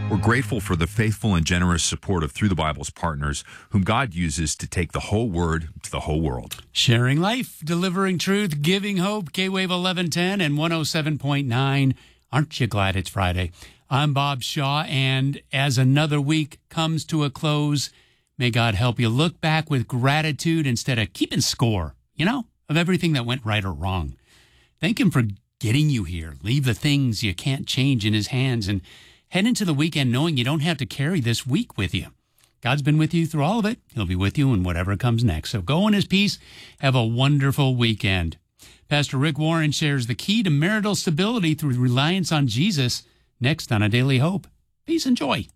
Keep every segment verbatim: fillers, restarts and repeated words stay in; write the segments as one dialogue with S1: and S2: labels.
S1: We're grateful for the faithful and generous support of Through the Bible's partners, whom God uses to take the whole word to the whole world.
S2: Sharing life, delivering truth, giving hope, K-Wave eleven ten and one oh seven point nine. Aren't you glad it's Friday? I'm Bob Shaw, and as another week comes to a close, may God help you look back with gratitude instead of keeping score, you know, of everything that went right or wrong. Thank Him for getting you here. Leave the things you can't change in His hands and head into the weekend knowing you don't have to carry this week with you. God's been with you through all of it. He'll be with you in whatever comes next. So go in His peace. Have a wonderful weekend. Pastor Rick Warren shares the key to marital stability through reliance on Jesus next on A Daily Hope. Peace and joy.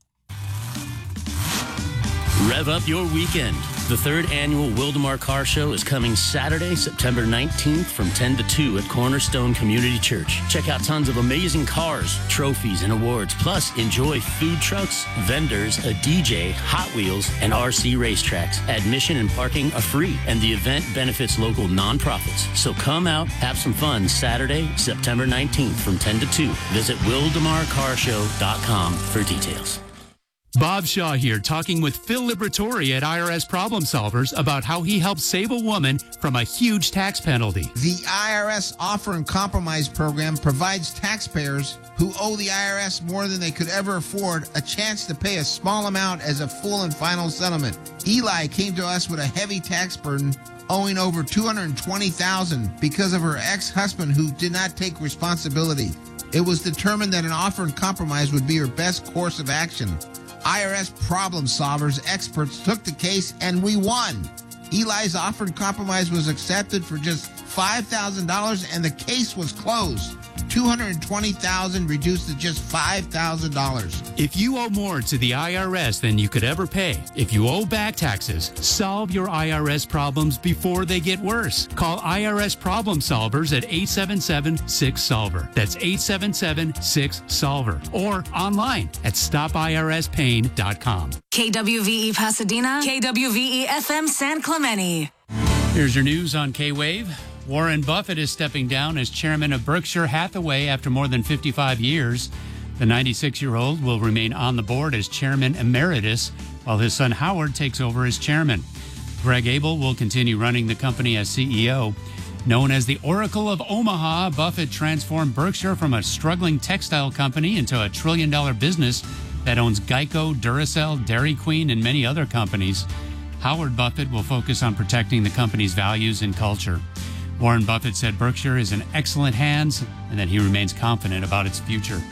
S3: Rev up your weekend. The third annual Wildemar Car Show is coming Saturday, September nineteenth from ten to two at Cornerstone Community Church. Check out tons of amazing cars, trophies, and awards. Plus, enjoy food trucks, vendors, a D J, Hot Wheels, and R C racetracks. Admission and parking are free, and the event benefits local nonprofits. So come out, have some fun Saturday, September nineteenth from ten to two. Visit wildemar car show dot com for details.
S2: Bob Shaw here, talking with Phil Liberatore at I R S Problem Solvers about how he helped save a woman from a huge tax penalty.
S4: The I R S Offer and Compromise Program provides taxpayers who owe the I R S more than they could ever afford a chance to pay a small amount as a full and final settlement. Eli came to us with a heavy tax burden, owing over two hundred twenty thousand dollars because of her ex-husband who did not take responsibility. It was determined that an offer and compromise would be her best course of action. I R S Problem Solvers experts took the case and we won. Eli's offer and compromise was accepted for just five thousand dollars and the case was closed. two hundred twenty thousand dollars reduced to just five thousand dollars.
S2: If you owe more to the I R S than you could ever pay, if you owe back taxes, solve your I R S problems before they get worse. Call I R S Problem Solvers at eight seven seven, six solver. That's eight seven seven, six solver. Or online at stop I R S pain dot com.
S5: K W V E Pasadena, K W V E F M San Clemente.
S2: Here's your news on K-Wave. Warren Buffett is stepping down as chairman of Berkshire Hathaway after more than fifty-five years. The ninety-six-year-old will remain on the board as chairman emeritus, while his son Howard takes over as chairman. Greg Abel will continue running the company as C E O. Known as the Oracle of Omaha, Buffett transformed Berkshire from a struggling textile company into a trillion-dollar business that owns Geico, Duracell, Dairy Queen, and many other companies. Howard Buffett will focus on protecting the company's values and culture. Warren Buffett said Berkshire is in excellent hands and that he remains confident about its future.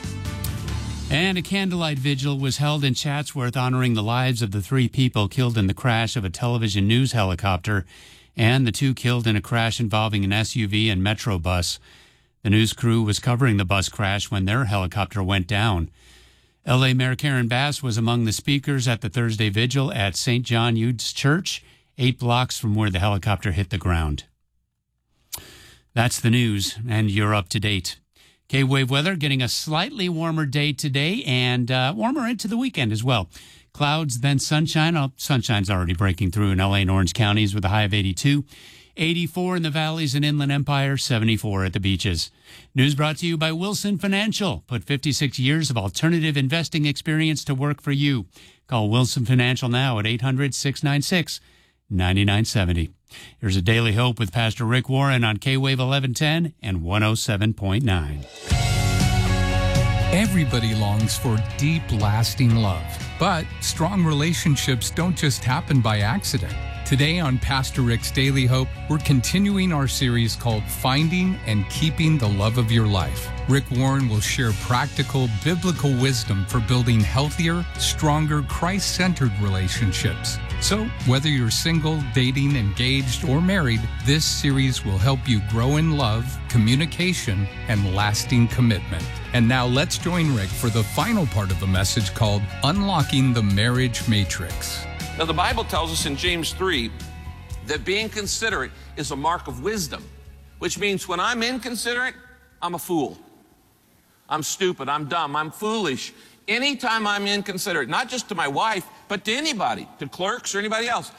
S2: And a candlelight vigil was held in Chatsworth honoring the lives of the three people killed in the crash of a television news helicopter and the two killed in a crash involving an S U V and Metro bus. The news crew was covering the bus crash when their helicopter went down. L A Mayor Karen Bass was among the speakers at the Thursday vigil at Saint John Eudes Church, eight blocks from where the helicopter hit the ground. That's the news, and you're up to date. K-Wave weather getting a slightly warmer day today and uh, warmer into the weekend as well. Clouds, then sunshine. Oh, sunshine's already breaking through in L A and Orange counties with a high of eighty-two. eighty-four in the valleys and Inland Empire, seventy-four at the beaches. News brought to you by Wilson Financial. Put fifty-six years of alternative investing experience to work for you. Call Wilson Financial now at eight hundred, six nine six, nine nine seven zero. Here's A Daily Hope with Pastor Rick Warren on K-Wave eleven ten and one oh seven point nine.
S6: Everybody longs for deep, lasting love. But strong relationships don't just happen by accident. Today on Pastor Rick's Daily Hope, we're continuing our series called Finding and Keeping the Love of Your Life. Rick Warren will share practical biblical wisdom for building healthier, stronger, Christ-centered relationships. So, whether you're single, dating, engaged, or married, this series will help you grow in love, communication, and lasting commitment. And now let's join Rick for the final part of the message called Unlocking the Marriage Matrix.
S7: Now, the Bible tells us in James three that being considerate is a mark of wisdom, which means when I'm inconsiderate, I'm a fool. I'm stupid, I'm dumb, I'm foolish. Anytime I'm inconsiderate, not just to my wife, but to anybody, to clerks or anybody else,